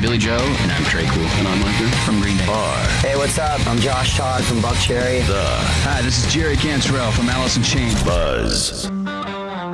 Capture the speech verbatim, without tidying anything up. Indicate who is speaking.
Speaker 1: Billy Joe.
Speaker 2: And I'm Trey Cool.
Speaker 3: And I'm Micah
Speaker 1: From Green Day.
Speaker 2: Are
Speaker 4: Hey, what's up? I'm Josh Todd from Buckcherry.
Speaker 2: the
Speaker 1: Hi, this is Jerry Cantrell from Alice in Chains.
Speaker 2: Buzz.